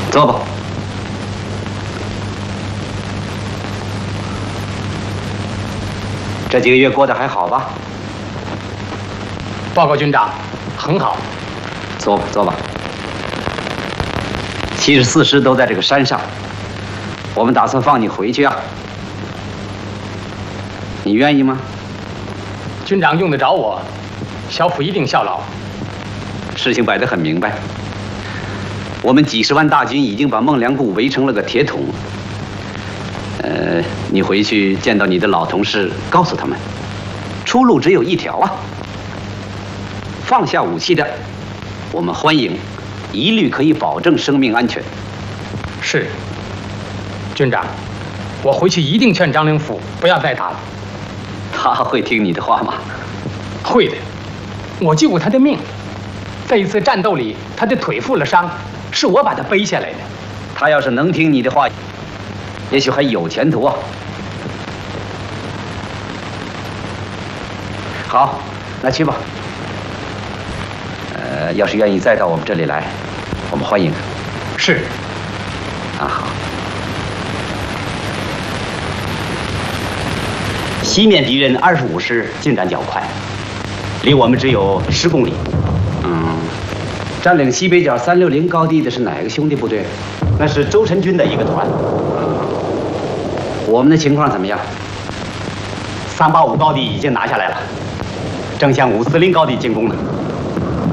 坐吧。这几个月过得还好吧？ 报告军长，很好。 坐吧，坐吧。74师都在这个山上，我们打算放你回去啊。你愿意吗？ 军长用得着我，小府一定效劳。 事情摆得很明白，我们几10万大军已经把孟良崮围成了个铁桶。你回去见到你的老同事，告诉他们，出路只有一条啊。放下武器的，我们欢迎，一律可以保证生命安全。 是，军长，我回去一定劝张灵甫不要再打了。 他会听你的话吗？ 会的，我救过他的命。在一次战斗里，他的腿负了伤，是我把他背下来的。 他要是能听你的话，也许还有前途啊。好，那去吧。要是愿意再到我们这里来，我们欢迎。 是。 啊，好。西面敌人25师进展较快，离我们只有10公里。占领西北角360高地的是哪个兄弟部队？那是周晨军的一个团。我们的情况怎么样？385高地已经拿下来了，正向540高地进攻呢。